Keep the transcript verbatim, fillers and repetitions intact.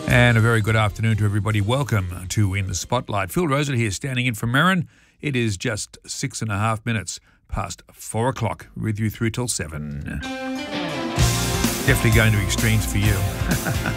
And a very good afternoon to everybody. Welcome to In the Spotlight. Phil Rosen here, standing in for Merrin. It is just six and a half minutes past four o'clock. With you through till seven. Definitely going to extremes for you.